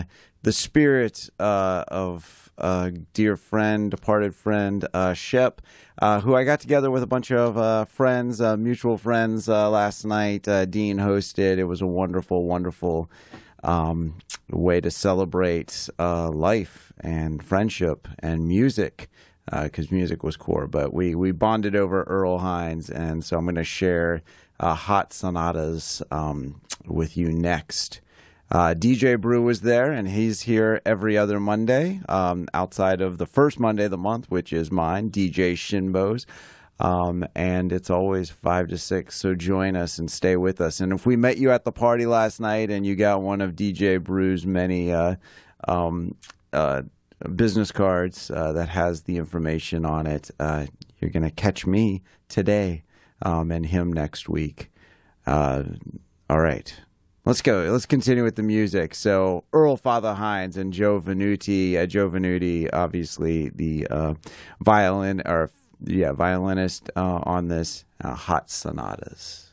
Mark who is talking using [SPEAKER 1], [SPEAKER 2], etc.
[SPEAKER 1] the spirit of dear friend, departed friend, Shep, who I got together with a bunch of friends, mutual friends, last night. Dean hosted. It was a wonderful, wonderful way to celebrate life and friendship and music, because music was core. But we bonded over Earl Hines, and so I'm going to share Hot Sonatas with you next. DJ Brew was there, and he's here every other Monday, outside of the first Monday of the month, which is mine, DJ Shinbo's. And it's always 5 to 6, so join us and stay with us. And if we met you at the party last night and you got one of DJ Brew's many business cards that has the information on it, you're going to catch me today and him next week. All right. Let's go. Let's continue with the music. So Earl Father Hines and Joe Venuti. Joe Venuti, obviously the violinist on this Hot Sonatas.